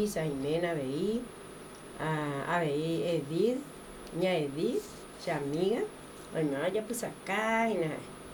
Luisa, Jimena, veí, veí Edith, ña Edith, ya amiga, bueno, ya pues acá, y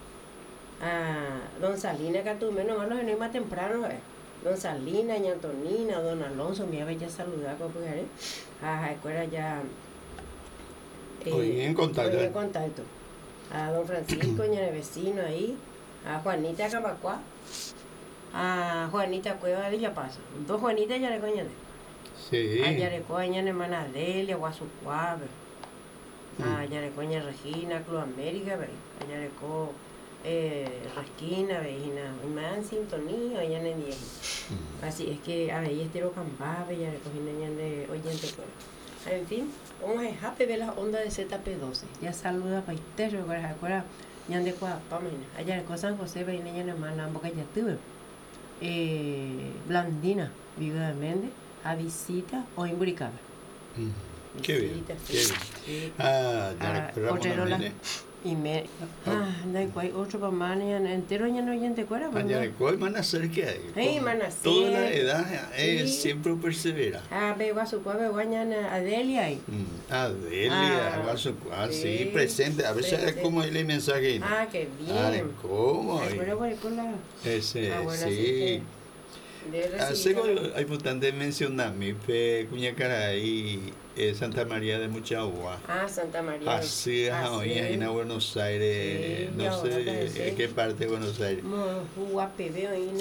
don Salina, que tú menos malo, no es más temprano, don Salina, ña Antonina, don Alonso, mi ave ya saludaba, pues, escuela ya. Hoy en contacto. Hoy en contacto. A don Francisco, ña de vecino ahí, a Juanita Camacuá, a Juanita Cueva de Villapaso. Dos Juanitas ya le coñan. Sí. A Yarecoa, ña hermana Delia, Guasucuá, a Yarecoa, Regina, Club América, a Yarecoa, Rasquina, y más en sintonía, ya en el día. Así es que, a ver, y estero Cambabe, Yarecoa, ña de oyente, pues. En fin, vamos a dejar de ver las ondas de ZP12. Ya saluda para usted, recuerda, ña de Cuapama, a Yarecoa San José, ña de hermana Boca ya tuve. Blandina, Viva de Méndez, a visita o en Buricaba. Qué bien, qué bien. Sí. Ya Oterola y me da igual otro para maña entero ya no oyente cuera. Ya cuál van a ser que hay. Hey, van a ser. Toda la edad siempre persevera. Beba su cuave guañana Adelia ahí. Adelia, Guasucuá, sí, presente. A veces es como el mensaje. Qué bien. ¿Cómo? Ese, sí. Hace es importante mencionar mi fe, Cuñacaray, Santa María de Muchagua. Santa María. Así es, hoy en Buenos Aires, sí, no sé en qué parte de Buenos Aires. Guapebe, ahí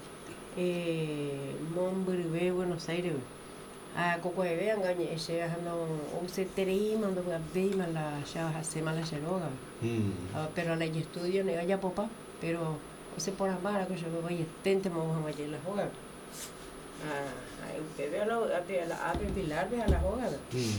en Mombribe, Buenos Aires. Coco de vean, ese no use terima, no voy a ver la ya semana se loga. Pero la estudio no ya popa, pero se por amar que yo voy tente vamos a meter la jugada. Usted ve a la pilar de a la jugada.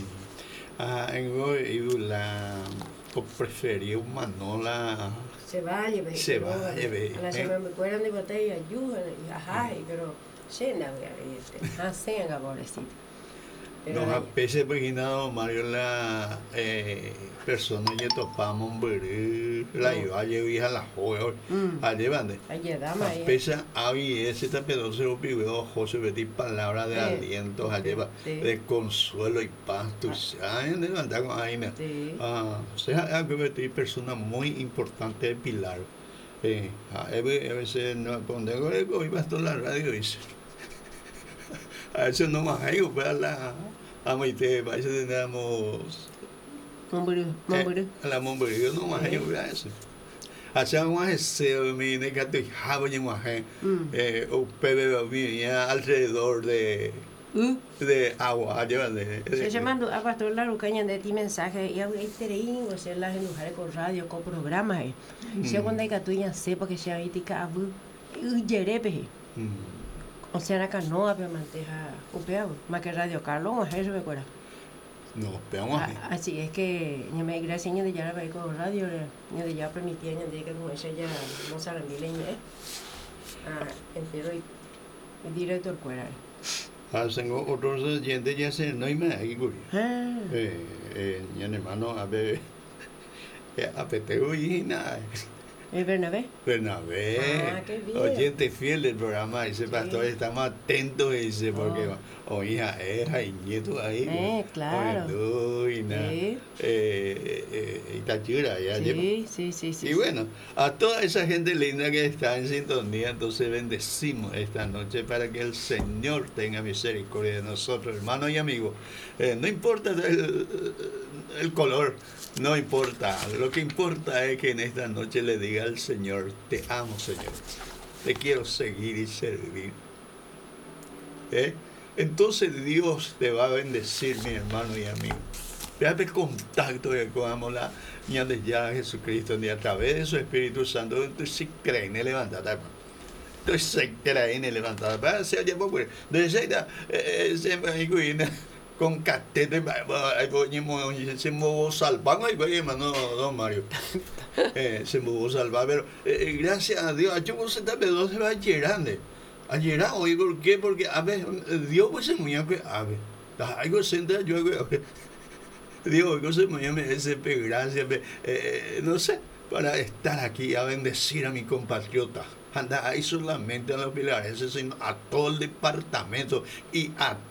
En la prefería un manola se vaya ve. A la semana me cuelan de botella ayuda pero llena de senga pobrecita. Nos apese paginado Mario la persona que topamos la iba a llevar a la joven a llevarle pesa había ese tapedoso lo pibeo José Betty palabras de aliento a llevar de consuelo y paz tú sabes levantar con ahí o sea hay que Betty persona muy importante de Pilar a veces no pongo hoy va a la radio dice a eso no más hay para la Amaite, para eso tenemos la Momburio no más hay para eso. Hacia un deseo mi negato y jabo y muaje o pebe alrededor de agua se llamando a pastor la lucaña de ti mensaje y hay tereín o sea las mujeres con radio con programas si cuando hay catuña sepa que se itica abu yerepe o sea, acá no había manteja upeado, más que Radio Carlos, o eso me acuerdo. No, peamos así es que ya me gracias de ya la con radio, ya de ya permitía ya de que como ella ya no sabe mileña, entero y director cuera. Tengo otros oyentes ya se no hay más aquí ya hermano a ver a peteo y nada. Bernabé. Qué bien. Oyente fiel del programa, dice pastor, estamos atentos, dice, porque o hija y nieto ahí. Claro. Y Tachura, ya sí. Y bueno, a toda esa gente linda que está en sintonía, entonces bendecimos esta noche para que el Señor tenga misericordia de nosotros, hermanos y amigos. No importa el color. No importa, lo que importa es que en esta noche le diga al Señor, te amo Señor, te quiero seguir y servir. Entonces Dios te va a bendecir, mi hermano y amigo. Fíjate el contacto que cogamos la niña de ya Jesucristo, ni a través de su Espíritu Santo, entonces si creen en levantar. Entonces se creen en levantar. Para ser ya popular. Entonces se me con catete se movió salvando y vaya hermano don Mario se movió salvar pero gracias a Dios yo se está pedo se va a llegar hoy ¿por qué? Porque a ver Dios pues se muy a ver algo se entra yo Dios algo se muy a ese gracias no sé para estar aquí a bendecir a mi compatriota anda ahí solamente a los pilares sino a todo el departamento y a